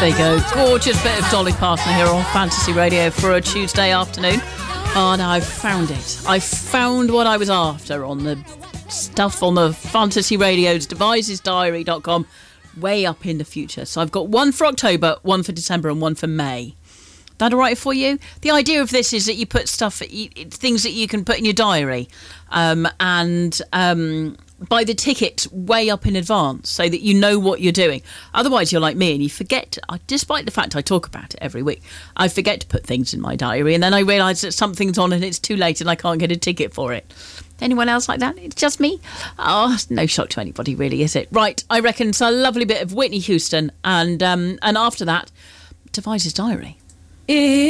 There you go. Gorgeous bit of Dolly Parton here on Fantasy Radio for a Tuesday afternoon. Oh, no, I've found it. I found what I was after on the stuff on the Fantasy Radio's devisesdiary.com way up in the future. So I've got one for October, one for December and one for May. That all right for you? The idea of this is that you put things that you can put in your diary and buy the tickets way up in advance so that you know what you're doing. Otherwise, you're like me and you forget, despite the fact I talk about it every week, I forget to put things in my diary and then I realise that something's on and it's too late and I can't get a ticket for it. Anyone else like that? It's just me? Oh, no shock to anybody really, is it? Right, I reckon it's a lovely bit of Whitney Houston and after that, Devise's Diary.